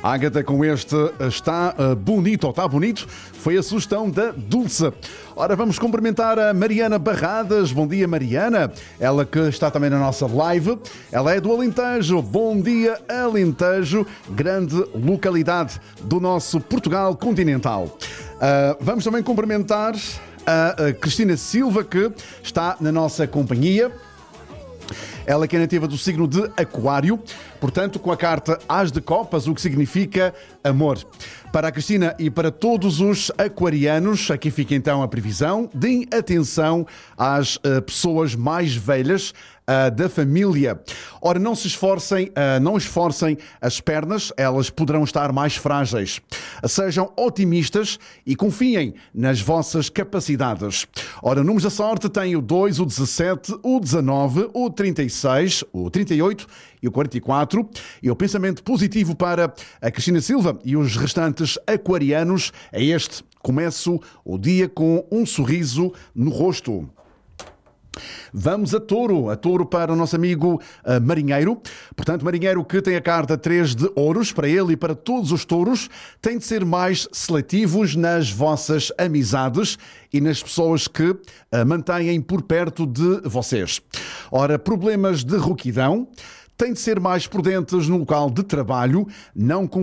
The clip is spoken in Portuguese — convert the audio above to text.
Ágata, com este está bonito, ou está bonito, foi a sugestão da Dulce. Ora, vamos cumprimentar a Mariana Barradas. Bom dia, Mariana. Ela que está também na nossa live. Ela é do Alentejo. Bom dia, Alentejo, grande localidade do nosso Portugal continental. Vamos também cumprimentar a Cristina Silva, que está na nossa companhia. Ela que é nativa do signo de Aquário, portanto, com a carta As de Copas, o que significa amor. Para a Cristina e para todos os aquarianos, aqui fica então a previsão: deem atenção às pessoas mais velhas da família. Ora, não se esforcem, não esforcem as pernas, elas poderão estar mais frágeis. Sejam otimistas e confiem nas vossas capacidades. Ora, números da sorte têm o 2, o 17, o 19, o 36, o 38 e o 44. E o pensamento positivo para a Cristina Silva e os restantes aquarianos é este: começo o dia com um sorriso no rosto. Vamos a touro para o nosso amigo marinheiro. Portanto, marinheiro que tem a carta 3 de ouros, para ele e para todos os touros, tem de ser mais seletivos nas vossas amizades e nas pessoas que mantêm por perto de vocês. Ora, problemas de rouquidão, tem de ser mais prudentes no local de trabalho, não